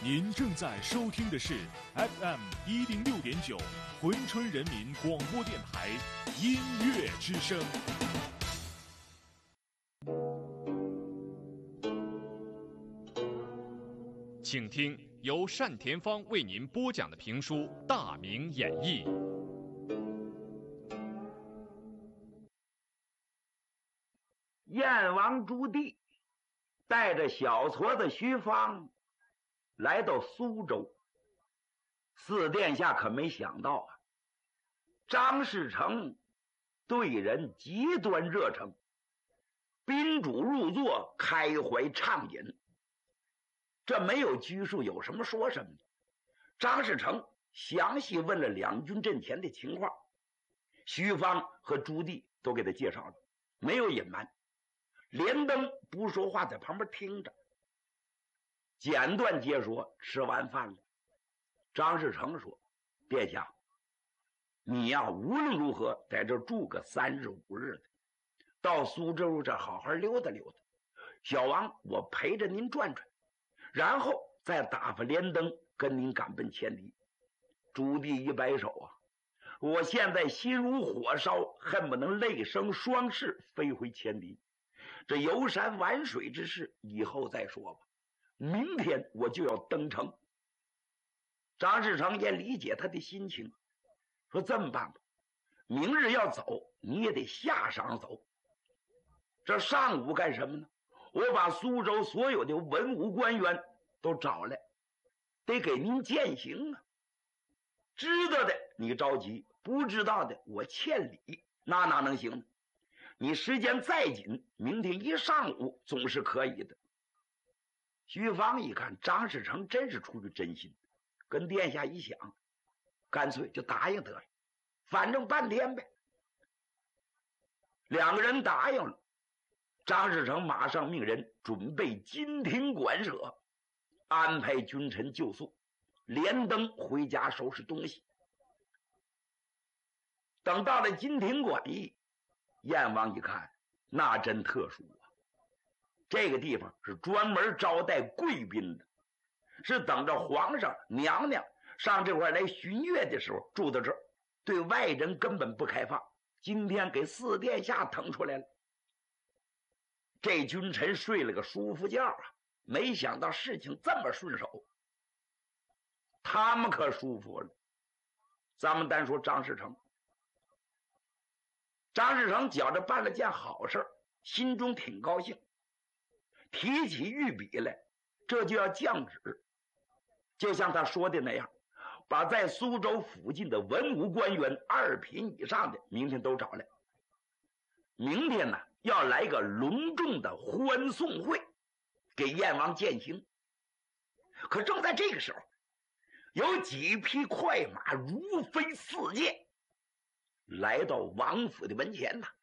您正在收听的是 FM 106.9珲春人民广播电台音乐之声。请听由单田芳为您播讲的评书《大明演义》。 燕王朱棣带着小矬子徐芳来到苏州，四殿下可没想到啊，张士诚对人极端热诚，宾主入座，开怀畅饮。这没有拘束，有什么说什么的。张士诚详细问了两军阵前的情况，徐芳和朱棣都给他介绍了，没有隐瞒。连登不说话，在旁边听着，简短接说。吃完饭了，张士诚说：“殿下，你呀，无论如何在这住个3日5日的，到苏州这好好溜达溜达。小王，我陪着您转转，然后再打发连登跟您赶奔千里。”朱棣一摆手啊，我现在心如火烧，恨不能泪生双翅，飞回千里。这游山玩水之事以后再说吧，明天我就要登城。张士诚也理解他的心情，说这么办吧，明日要走，你也得下晌走。这上午干什么呢？我把苏州所有的文武官员都找来，得给您践行啊。知道的你着急，不知道的我欠礼，那哪能行呢？你时间再紧，明天一上午总是可以的。徐芳一看张士诚真是出于真心，跟殿下一想，干脆就答应得了，反正半天呗。两个人答应了，张士诚马上命人准备金庭馆舍，安排君臣就宿，连登回家收拾东西。等到了金庭馆驿，燕王一看，那真特殊啊！这个地方是专门招待贵宾的，是等着皇上娘娘上这块来巡阅的时候住到这儿，对外人根本不开放。今天给四殿下腾出来了，这君臣睡了个舒服觉啊！没想到事情这么顺手，他们可舒服了。咱们单说张士诚，张士诚觉着办了件好事，心中挺高兴，提起御笔来，这就要降旨。就像他说的那样，把在苏州附近的文武官员2品以上的明天都找来，明天呢要来个隆重的欢送会，给燕王践行。可正在这个时候，有几匹快马如飞似箭来到王府的门前呐，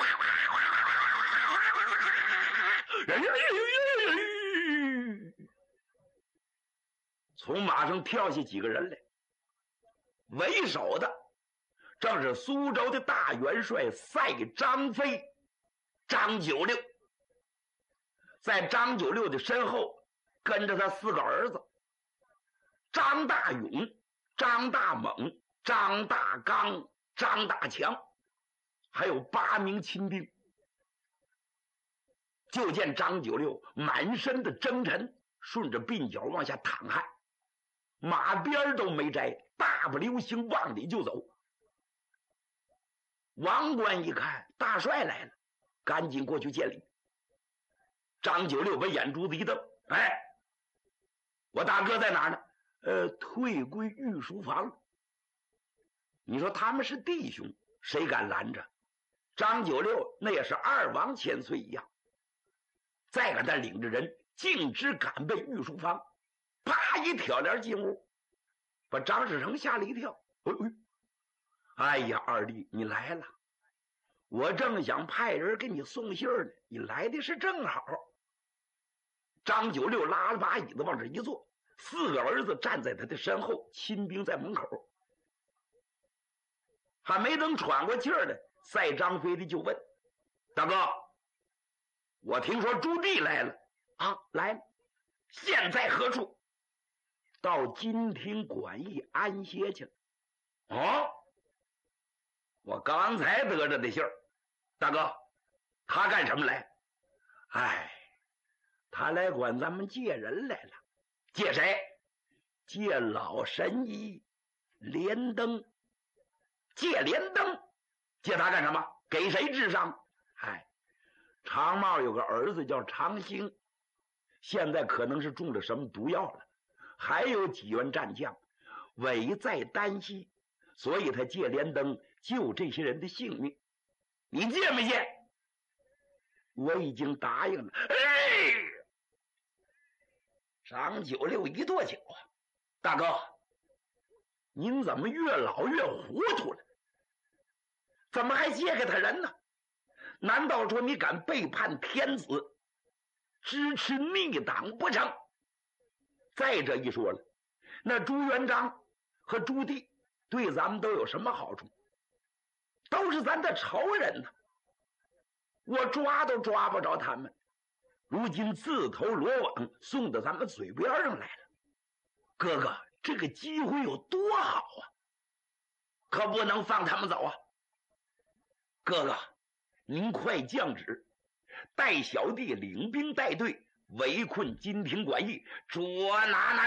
从马上跳下几个人来，为首的正是苏州的大元帅赛张飞张九六，在张九六的身后跟着他4个儿子张大勇、张大猛、张大刚、张大强，还有8名亲兵。就见张九六满身的征尘，顺着鬓角往下淌汗，马鞭都没摘，大步流星往里就走。王冠一看大帅来了，赶紧过去见礼。张九六把眼珠子一瞪，哎，我大哥在哪儿呢？退归御书房。你说他们是弟兄，谁敢拦着？张九六那也是2王千岁一样，再给他领着人径直赶奔御书房，啪一挑帘进屋，把张士诚吓了一跳。哎呀，二弟你来了，我正想派人给你送信呢，你来的是正好。张九六拉了把椅子往这一坐，4个儿子站在他的身后，亲兵在门口。还没等喘过气儿来，赛张飞的就问：“大哥，我听说朱棣来了啊？来了，现在何处？” 到金庭馆驿安歇去了。哦，我刚才得着的信儿，大哥，他干什么来？哎，他来管咱们借人来了。借谁？借老神医连登。借连登？借他干什么？给谁治伤？哎，常茂有个儿子叫常兴，现在可能是中了什么毒药了，还有几员战将危在旦夕，所以他借连登救这些人的性命。你借没借？我已经答应了。哎，张九六一跺脚啊，大哥，您怎么越老越糊涂了？怎么还借给他人呢？难道说你敢背叛天子，支持逆党不成？再这一说了，那朱元璋和朱棣对咱们都有什么好处？都是咱的仇人呢，我抓都抓不着他们，如今自投罗网，送到咱们嘴边上来了。哥哥，这个机会有多好啊，可不能放他们走啊！哥哥，您快降旨，带小弟领兵带队围困金庭馆驿，捉拿